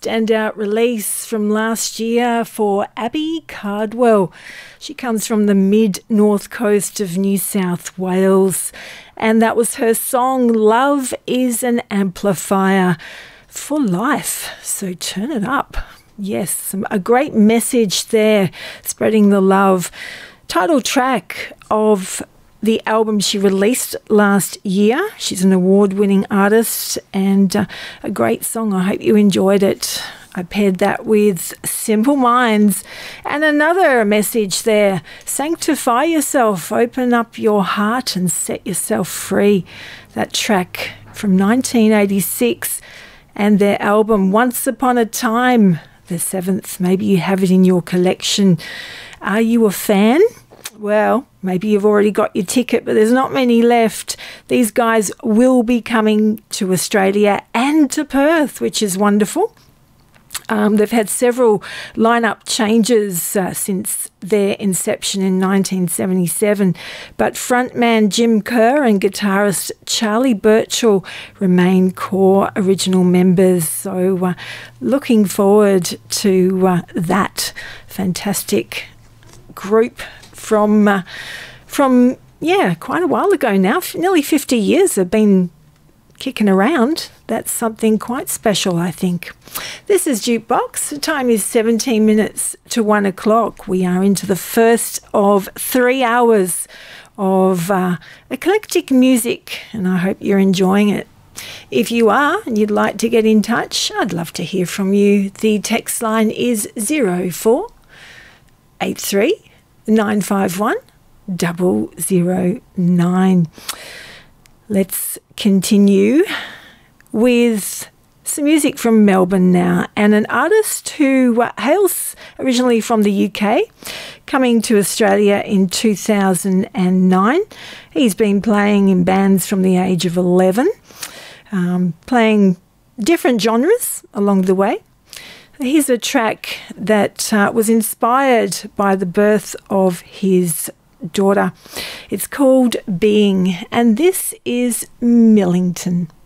standout release from last year for Abby Cardwell. She comes from the mid-north coast of New South Wales, and that was her song Love is an Amplifier for Life. So turn it up. Yes, a great message there, spreading the love. Title track of the album she released last year. She's an award-winning artist and a great song. I hope you enjoyed it. I paired that with Simple Minds and another message there. Sanctify yourself, open up your heart and set yourself free. That track from 1986 and their album Once Upon a Time, the 7th. Maybe you have it in your collection. Are you a fan? Well, maybe you've already got your ticket, but there's not many left. These guys will be coming to Australia and to Perth, which is wonderful. They've had several lineup changes since their inception in 1977, but frontman Jim Kerr and guitarist Charlie Birchall remain core original members. So looking forward to that fantastic group from quite a while ago now. Nearly 50 years have been kicking around. That's something quite special, I think. This is Jukebox. The time is 17 minutes to 1 o'clock. We are into the first of 3 hours of eclectic music, and I hope you're enjoying it. If you are and you'd like to get in touch, I'd love to hear from you. The text line is 0483 951 009. Let's continue with some music from Melbourne now, and an artist who hails originally from the UK, coming to Australia in 2009. He's been playing in bands from the age of 11, playing different genres along the way. Here's a track that was inspired by the birth of his daughter. It's called Being, and this is Millington.